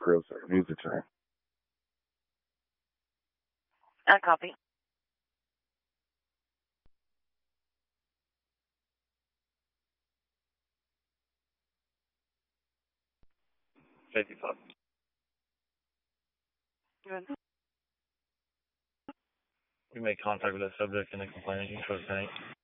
approve, sir. Music train. Copy. We made contact with the subject and the complainant. You showed tank.